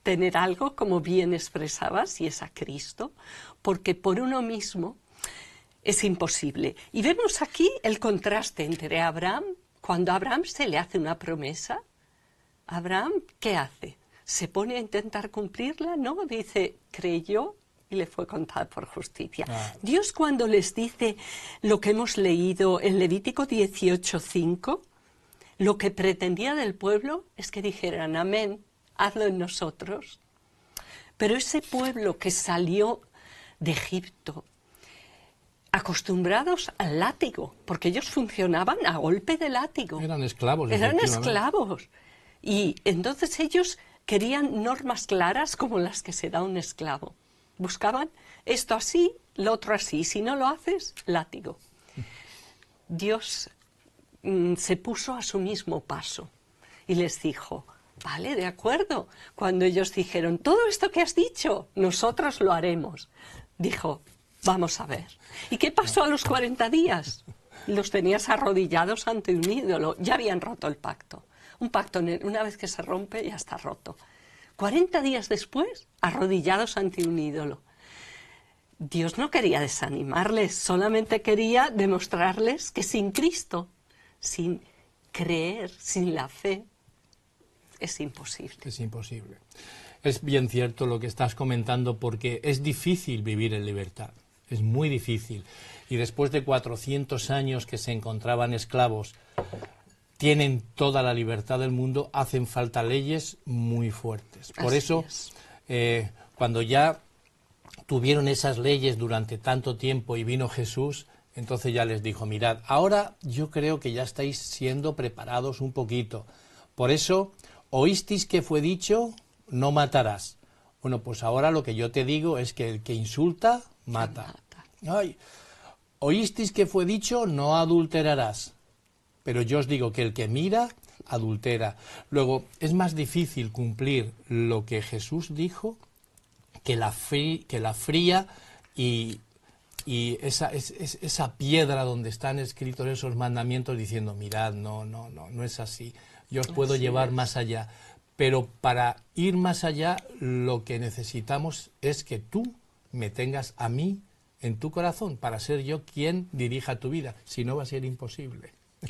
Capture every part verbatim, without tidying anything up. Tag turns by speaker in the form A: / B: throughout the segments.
A: tener algo, como bien expresabas, y es a Cristo, porque por uno mismo es imposible. Y vemos aquí el contraste entre Abraham, cuando a Abraham se le hace una promesa, Abraham, ¿qué hace? ¿Se pone a intentar cumplirla? No, dice, creyó y le fue contada por justicia. Ah. Dios, cuando les dice lo que hemos leído en Levítico dieciocho cinco, lo que pretendía del pueblo es que dijeran, amén, hazlo en nosotros. Pero ese pueblo que salió de Egipto, acostumbrados al látigo, porque ellos funcionaban a golpe de látigo.
B: Eran esclavos.
A: Eran esclavos. Y entonces ellos querían normas claras como las que se da a un esclavo. Buscaban esto así, lo otro así. Si no lo haces, látigo. Dios mm, se puso a su mismo paso y les dijo, vale, de acuerdo. Cuando ellos dijeron, todo esto que has dicho, nosotros lo haremos. Dijo, vamos a ver. ¿Y qué pasó a los cuarenta días? Los tenías arrodillados ante un ídolo. Ya habían roto el pacto. Un pacto, una vez que se rompe, ya está roto. cuarenta días después, arrodillados ante un ídolo. Dios no quería desanimarles, solamente quería demostrarles que sin Cristo, sin creer, sin la fe, es imposible.
B: Es imposible. Es bien cierto lo que estás comentando, porque es difícil vivir en libertad. Es muy difícil. Y después de cuatrocientos años que se encontraban esclavos, tienen toda la libertad del mundo, hacen falta leyes muy fuertes. Por
A: Así
B: eso, eh, cuando ya tuvieron esas leyes durante tanto tiempo y vino Jesús, entonces ya les dijo, mirad, ahora yo creo que ya estáis siendo preparados un poquito. Por eso, oísteis que fue dicho, no matarás. Bueno, pues ahora lo que yo te digo es que el que insulta, mata. Ay, oísteis que fue dicho, no adulterarás. Pero yo os digo que el que mira, adultera. Luego, es más difícil cumplir lo que Jesús dijo que la, frí, que la fría y, y esa, es, es, esa piedra donde están escritos esos mandamientos diciendo, mirad, no, no, no, no es así. Yo os puedo así llevar es. más allá. Pero para ir más allá, lo que necesitamos es que tú me tengas a mí en tu corazón, para ser yo quien dirija tu vida. Si no, va a ser imposible.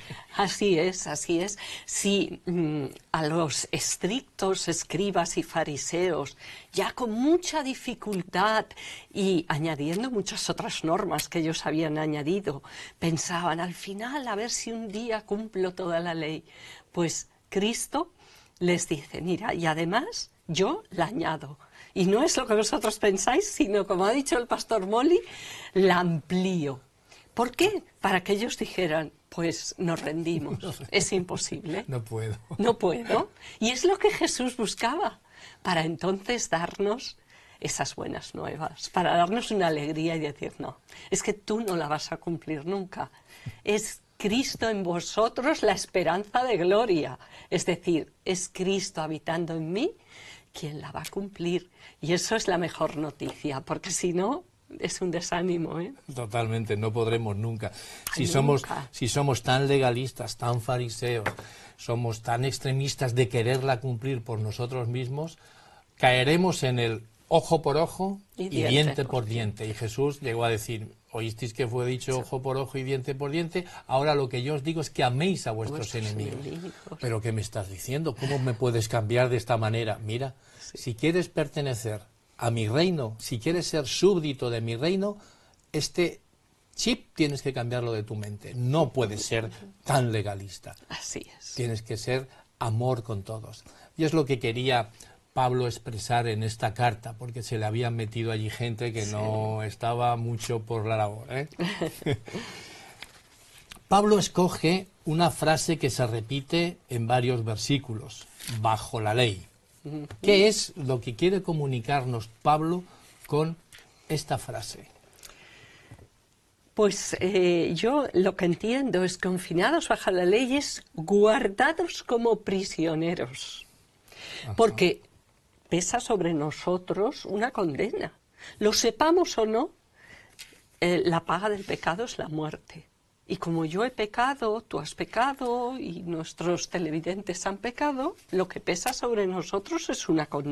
A: Así es, así es. Si mmm, a los estrictos escribas y fariseos, ya con mucha dificultad y añadiendo muchas otras normas que ellos habían añadido, pensaban al final a ver si un día cumplo toda la ley, pues Cristo les dice, mira, y además yo la añado. Y no es lo que vosotros pensáis, sino, como ha dicho el pastor Molly, la amplío. ¿Por qué? Para que ellos dijeran, pues nos rendimos, es imposible.
B: No puedo.
A: No puedo. Y es lo que Jesús buscaba, para entonces darnos esas buenas nuevas, para darnos una alegría y decir, no, es que tú no la vas a cumplir nunca. Es Cristo en vosotros la esperanza de gloria. Es decir, es Cristo habitando en mí quien la va a cumplir. Y eso es la mejor noticia, porque si no, es un desánimo, ¿eh?
B: Totalmente, no podremos nunca. Si,
A: nunca.
B: Somos, si somos tan legalistas, tan fariseos, somos tan extremistas de quererla cumplir por nosotros mismos, caeremos en el ojo por ojo y, y diente, diente por diente. Y Jesús llegó a decir, oísteis que fue dicho ojo por ojo y diente por diente, ahora lo que yo os digo es que améis a vuestros, vuestros enemigos. enemigos. ¿Pero qué me estás diciendo? ¿Cómo me puedes cambiar de esta manera? Mira, sí. Si quieres pertenecer a mi reino, si quieres ser súbdito de mi reino, este chip tienes que cambiarlo de tu mente. No puedes ser tan legalista.
A: Así es.
B: Tienes que ser amor con todos. Y es lo que quería Pablo expresar en esta carta, porque se le habían metido allí gente que sí. no estaba mucho por la labor, ¿eh? Pablo escoge una frase que se repite en varios versículos, bajo la ley. ¿Qué es lo que quiere comunicarnos Pablo con esta frase?
A: Pues eh, yo lo que entiendo es confinados bajo la ley es guardados como prisioneros. Ajá. Porque pesa sobre nosotros una condena. Lo sepamos o no, eh, la paga del pecado es la muerte. Y como yo he pecado, tú has pecado y nuestros televidentes han pecado, lo que pesa sobre nosotros es una condena.